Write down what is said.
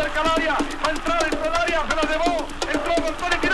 cerca al área, va a entrar dentro del área, se la llevó, entró Bertoni,